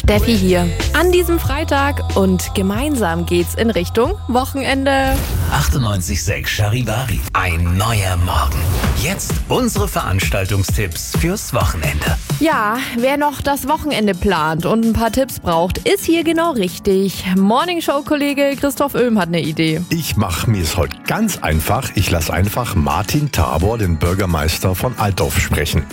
Steffi hier. An diesem Freitag und gemeinsam geht's in Richtung Wochenende. 98,6 Charivari. Ein neuer Morgen. Jetzt unsere Veranstaltungstipps fürs Wochenende. Ja, wer noch das Wochenende plant und ein paar Tipps braucht, ist hier genau richtig. Morningshow-Kollege Christoph Oehm hat eine Idee. Ich mache mir es heute ganz einfach. Ich lasse einfach Martin Tabor, den Bürgermeister von Altdorf, sprechen.